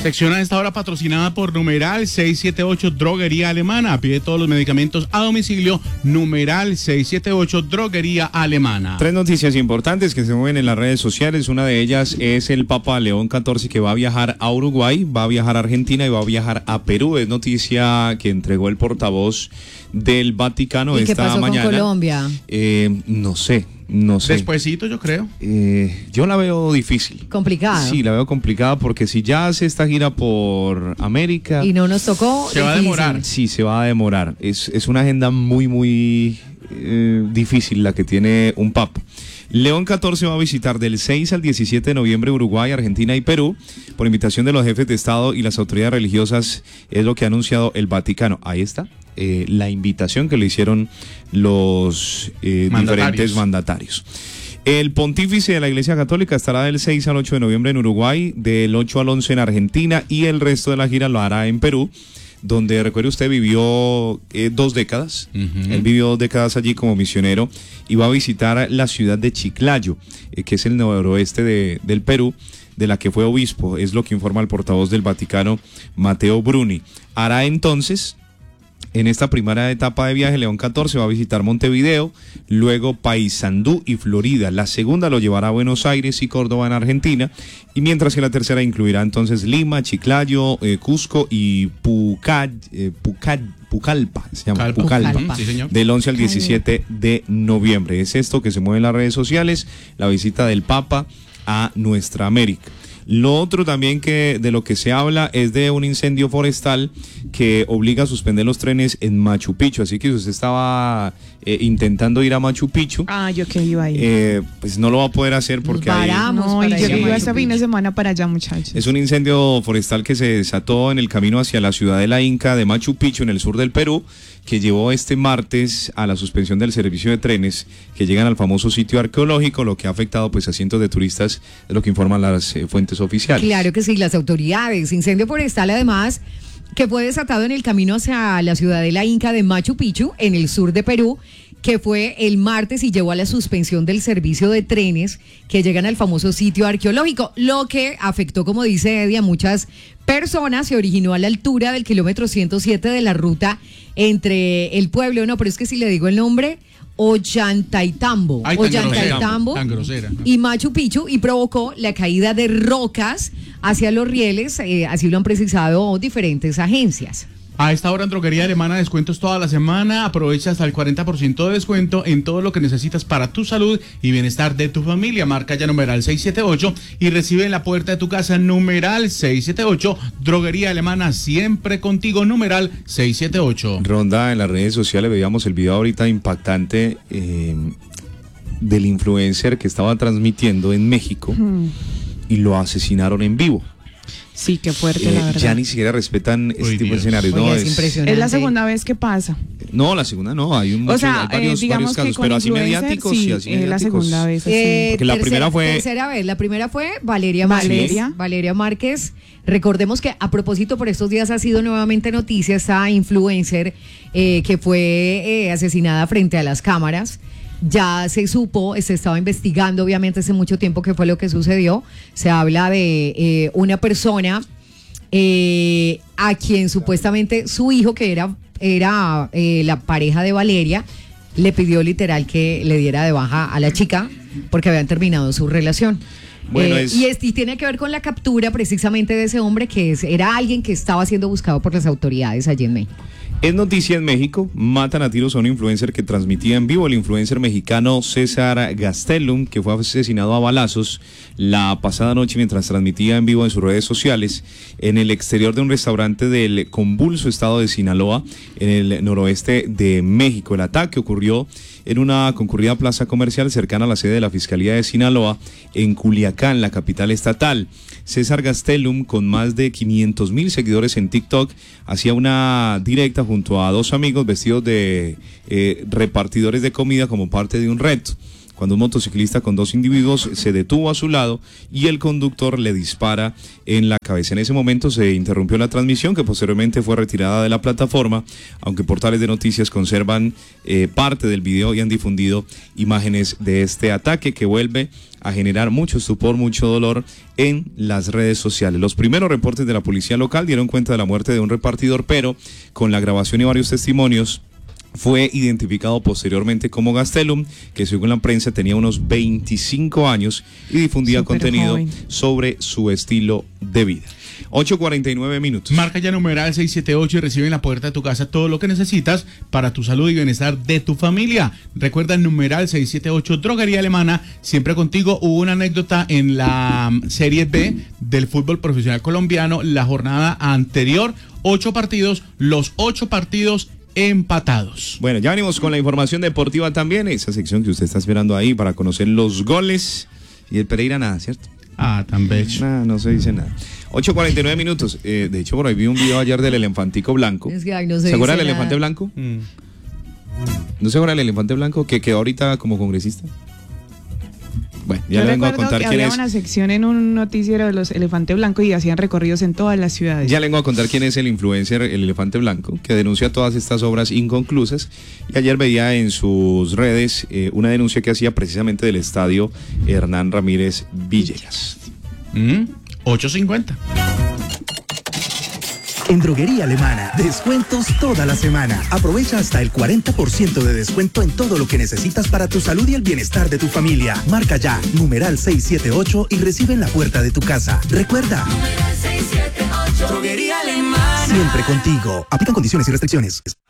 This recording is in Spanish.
Sección a esta hora patrocinada por numeral 678 Droguería Alemana. Pide todos los medicamentos a domicilio. Numeral 678 Droguería Alemana. Tres noticias importantes que se mueven en las redes sociales. Una de ellas es el Papa León XIV, que va a viajar a Uruguay, va a viajar a Argentina y va a viajar a Perú. Es noticia que entregó el portavoz del Vaticano esta mañana. ¿Y qué pasó con Colombia? No sé. Despuésito, yo creo. Yo la veo difícil. Complicada. Sí, la veo complicada porque si ya hace esta gira por América... Y no nos tocó. Se va a demorar. Sí, se va a demorar. Es una agenda muy difícil la que tiene un papa. León XIV va a visitar del 6 al 17 de noviembre Uruguay, Argentina y Perú por invitación de los jefes de Estado y las autoridades religiosas, es lo que ha anunciado el Vaticano. Ahí está la invitación que le hicieron los diferentes mandatarios. El pontífice de la Iglesia Católica estará del 6 al 8 de noviembre en Uruguay, del 8 al 11 en Argentina y el resto de la gira lo hará en Perú, donde, recuerde usted, vivió 2 décadas. Él vivió 2 décadas allí como misionero y va a visitar la ciudad de Chiclayo, que es el noroeste del Perú, de la que fue obispo, es lo que informa el portavoz del Vaticano, Matteo Bruni. Hará entonces, en esta primera etapa de viaje, León XIV va a visitar Montevideo, luego Paysandú y Florida. La segunda lo llevará a Buenos Aires y Córdoba en Argentina, y mientras que la tercera incluirá entonces Lima, Chiclayo, Cusco y Pucallpa, se llama Pucallpa, sí, señor. Del 11 al 17 de noviembre. Es esto que se mueve en las redes sociales, la visita del Papa a nuestra América. Lo otro también que de lo que se habla es de un incendio forestal que obliga a suspender los trenes en Machu Picchu, así que si usted estaba intentando ir a Machu Picchu, yo que iba ahí, pues no lo va a poder hacer porque yo iba este fin de semana para allá, muchachos. Es un incendio forestal que se desató en el camino hacia la ciudadela inca de Machu Picchu en el sur del Perú, que llevó este martes a la suspensión del servicio de trenes que llegan al famoso sitio arqueológico, lo que ha afectado pues a cientos de turistas, es lo que informan las fuentes oficiales. Claro que sí, las autoridades. Incendio forestal, además, que fue desatado en el camino hacia la ciudadela inca de Machu Picchu, en el sur de Perú, que fue el martes y llevó a la suspensión del servicio de trenes que llegan al famoso sitio arqueológico, lo que afectó, como dice Eddie, a muchas personas. Se originó a la altura del kilómetro 107 de la ruta entre el pueblo, pero es que si le digo el nombre, Ollantaytambo, tan grosera, ¿no? Y Machu Picchu, y provocó la caída de rocas hacia los rieles, así lo han precisado diferentes agencias. A esta hora en Droguería Alemana, descuentos toda la semana. Aprovecha hasta el 40% de descuento en todo lo que necesitas para tu salud y bienestar de tu familia. Marca ya numeral 678 y recibe en la puerta de tu casa numeral 678. Droguería Alemana, siempre contigo, numeral 678. Ronda en las redes sociales, veíamos el video ahorita impactante del influencer que estaba transmitiendo en México y lo asesinaron en vivo. Sí, qué fuerte, la verdad. Ya ni siquiera respetan este tipo de escenarios. No, es impresionante. Es la segunda vez que pasa. No, la segunda no, hay varios casos, pero así mediáticos, sí, así mediáticos. La segunda vez. Porque la primera fue... Tercera vez, la primera fue Valeria Márquez. Recordemos que a propósito, por estos días ha sido nuevamente noticia esta influencer que fue asesinada frente a las cámaras. Ya se supo, se estaba investigando obviamente hace mucho tiempo qué fue lo que sucedió. Se habla de una persona a quien supuestamente su hijo, que era la pareja de Valeria, le pidió literal que le diera de baja a la chica porque habían terminado su relación. Bueno, y tiene que ver con la captura precisamente de ese hombre que era alguien que estaba siendo buscado por las autoridades allí en México. Es noticia en México, matan a tiros a un influencer que transmitía en vivo, el influencer mexicano César Gastelum, que fue asesinado a balazos la pasada noche mientras transmitía en vivo en sus redes sociales en el exterior de un restaurante del convulso estado de Sinaloa, en el noroeste de México. El ataque ocurrió en una concurrida plaza comercial cercana a la sede de la Fiscalía de Sinaloa, en Culiacán, la capital estatal. César Gastelum, con más de 500,000 seguidores en TikTok, hacía una directa junto a 2 amigos vestidos de repartidores de comida como parte de un reto. cuando un motociclista con 2 individuos se detuvo a su lado y el conductor le dispara en la cabeza. En ese momento se interrumpió la transmisión, que posteriormente fue retirada de la plataforma, aunque portales de noticias conservan parte del video y han difundido imágenes de este ataque que vuelve a generar mucho estupor, mucho dolor en las redes sociales. Los primeros reportes de la policía local dieron cuenta de la muerte de un repartidor, pero con la grabación y varios testimonios fue identificado posteriormente como Gastelum, que según la prensa tenía unos 25 años y difundía contenido joven sobre su estilo de vida. 8:49 minutos. Marca ya numeral 678 y recibe en la puerta de tu casa todo lo que necesitas para tu salud y bienestar de tu familia. Recuerda el numeral 678, Droguería Alemana, siempre contigo. Hubo una anécdota en la Serie B del fútbol profesional colombiano, la jornada anterior, 8 partidos, los 8 partidos empatados. Bueno, ya venimos con la información deportiva también, esa sección que usted está esperando ahí para conocer los goles. Y el Pereira nada, ¿cierto? Ah, tan bello. Nada, no se dice nada. 8:49 minutos. De hecho, por ahí vi un video ayer del elefantico blanco. Es que, ay, no se acuerda del nada. elefante blanco? ¿No se acuerda del elefante blanco que quedó ahorita como congresista? Bueno, ya le vengo a contar quién es. Había una sección en un noticiero de los elefantes blancos y hacían recorridos en todas las ciudades. Ya le vengo a contar quién es el influencer, el elefante blanco, que denuncia todas estas obras inconclusas. Y ayer veía en sus redes una denuncia que hacía precisamente del estadio Hernán Ramírez Villegas. 8.50. En Droguería Alemana, descuentos toda la semana. Aprovecha hasta el 40% de descuento en todo lo que necesitas para tu salud y el bienestar de tu familia. Marca ya, numeral 678 y recibe en la puerta de tu casa. Recuerda, numeral 678, Droguería Alemana. Siempre contigo. Aplican condiciones y restricciones.